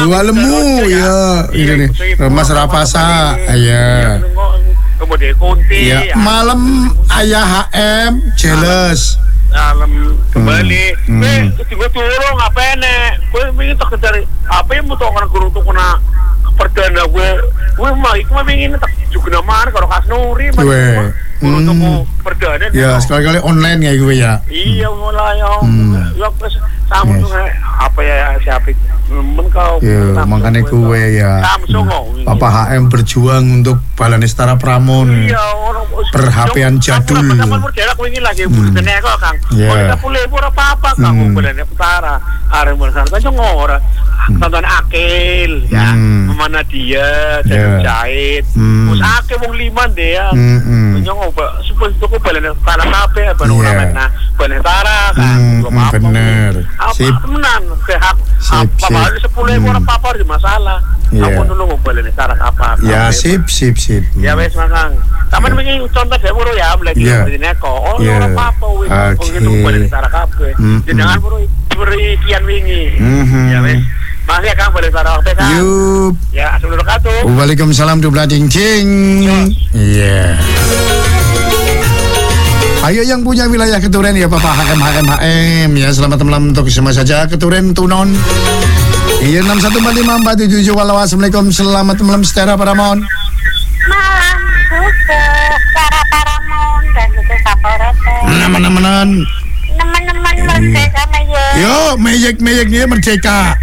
Dua lemu ya. Ini nih. Remas rapasa. Iya. Kemudian kunti. Ya. Malam ayah HM jealous. Dalam kembali, gue turun ngapain nih? Gue ingin tak cari apa yang mau orang guru tuh kena perdana gue mah itu mah ingin tak juga nama kalau kas nuri gue guru tuh perdana. Ya sekali-kali online ya gue ya. Iya mulai ya sama tuh apa ya siapa kau. Ya makanya gue ya. Papa HM berjuang untuk Balanestara Pramon. Iya perhapean jadul. Kamu berjalan gue ingin lagi bukannya kok Kang. Kita boleh apa kamu Balanestara. Hari mulai kan ngora. Tonton Akil ya. Mana dia jahit. Terus Akil wong liman deh ya. Nyong supaya itu Balanestara kape baru namanya Balanestara kan. Bener. Sip. Menan sehat. Apa baru 10.000 orang papa di masalah. Kamu dulu ngobrolin cara apa? Ya sip. Ya wes Kang. Taman begini contoh deh buru ya mulai di neko. Oh orang papa wes. Mungkin ngobrolin cara kape. Jangan beri kian wingi. Ya wes. Makasih ya Kang boleh cara waktu Kang. Yup. Ya assalamualaikum warahmatullahi. Waalaikumsalam dubla cincing. Iya. Ayo yang punya wilayah Keturen ya Bapak HM ya, selamat malam untuk semua saja Keturen Tunon. Iya 614547 walau assalamualaikum, selamat malam Setera Paramon. Malam juga Setera Paramon dan juga Saporete. Teman-teman merdeka Meyek. Yo Meyek dia merdeka.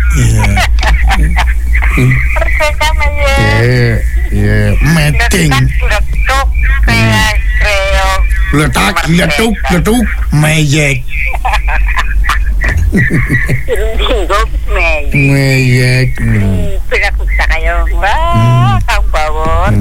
Merdeka Meyek. Iya meeting. Letuk kayak kreok. Letak, letuk, Meyek. Meyek. Tidak bisa kayak kang bawor.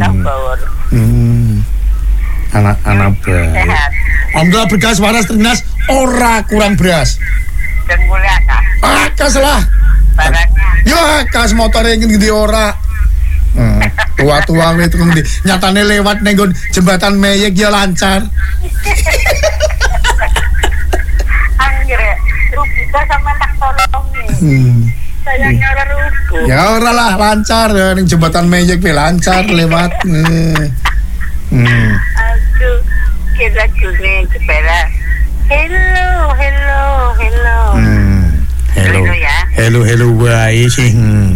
Anak-anak beras. Alhamdulillah berkas waras ternas, ora kurang beras. Dan mulia kah? Akas lah. Barangnya. Yo akas motornya gede ora. Tua-tua itu kemudian nyatane lewat nenggon jembatan Meyek ya lancar. Anjir, rugi sama tak tolongin. Sayangnya orang rugi. Ya ora lah lancar ya ning jembatan Meyek be lancar lewat. Aduh, kita gini sepeda. Hello. Hello baik sih.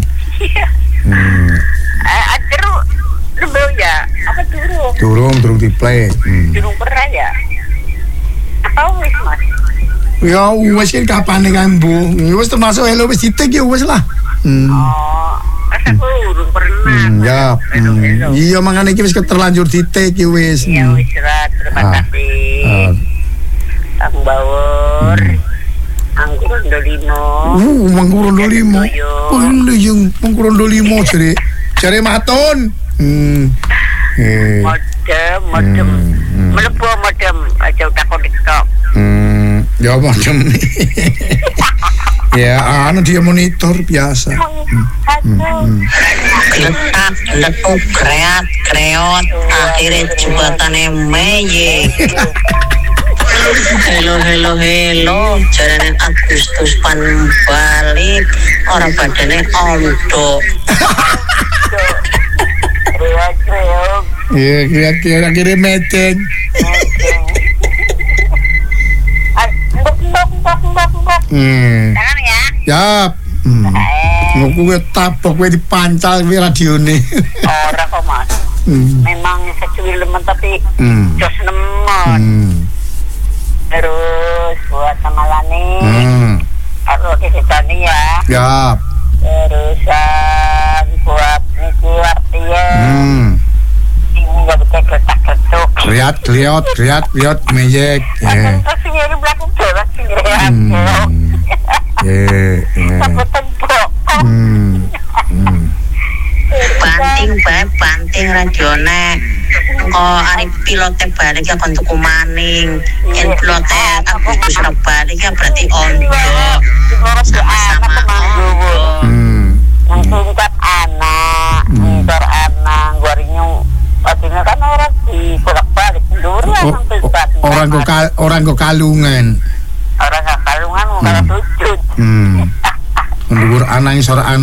Durung ya? Apa durung? Durung di play. Durung pernah ya? Atau wis Mas? Ya wis kapan nih kan Bu? Wis termasuk hello wis ditek ya wis lah. Oh, aku durung pernah. Ya. Iya makanya iki wis terlanjur ditek ya wis. Ya wis lah, terima kasih. Kang Bawor. Anggur Dolimo. Mangkuron Dolimo. Oh, yang Mangkuron Dolimo cari maton. Modem. Melebu modem aja udah konektor. Ya modem. Ya, dia monitor biasa. Letuk kreot akhirnya jembatannya Meyek. Hello jalanin Agustus pan balik orang badannya ondo. Iya kira-kira meeting. Jangan ya. Yap. Ngoku gue tapok gue dipancal gue radione. Orang kok Mas. Memang secuil lemen tapi jos nemen. Terus buat Samalani. Aku kisahnya ya. Yap. Terusan buat Niki Wartian. Ini jadi kegetak-getuk. Kriat Meyek. Terus ini belakang jalan sini. Sampai tembok. Banting radione. Oh, ari pilote balik ya kon tuku maning. Yen pilote Agustus balik ya berarti ondo. Sama-sama ondo. Singkat anak, ntar anak, guarinya artinya kan orang di bolak-balik durian orang kok kalungan. Orang gak kalungan, kalau sujud. Mendukur anak